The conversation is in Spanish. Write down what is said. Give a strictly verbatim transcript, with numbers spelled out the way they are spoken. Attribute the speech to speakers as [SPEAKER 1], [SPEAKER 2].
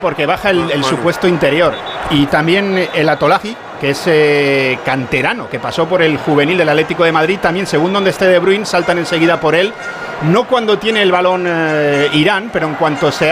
[SPEAKER 1] porque baja el, el supuesto interior. Y también el Atolaji, que es eh, canterano, que pasó por el juvenil del Atlético de Madrid, también según donde esté De Bruyne, saltan enseguida por él, no cuando tiene el balón eh, Irán, pero en cuanto se